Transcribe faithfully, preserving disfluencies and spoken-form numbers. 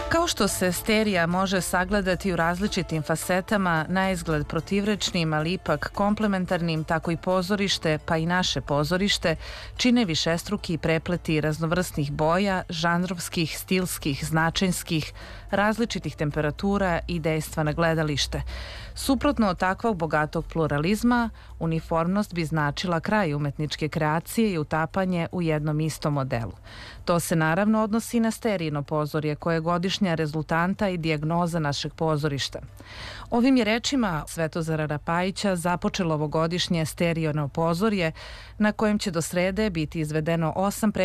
Kao što se sterija može sagledati u različitim fasetama, naizgled protivrečnim, ali ipak komplementarnim, tako i pozorište, pa i naše pozorište, čine višestruki prepleti raznovrsnih boja, žanrovskih, stilskih, značajskih, različitih temperatura i dejstva na gledalište. Suprotno od takvog bogatog pluralizma, uniformnost bi značila kraj umetničke kreacije i utapanje u jednom istom modelu. To se naravno odnosi na sterijino pozorje, koje je godišnja rezultanta i dijagnoza našeg pozorišta. Ovim je rečima Svetozara Rapajića započelo ovogodišnje sterijono pozorje, na kojem će do srede biti izvedeno osam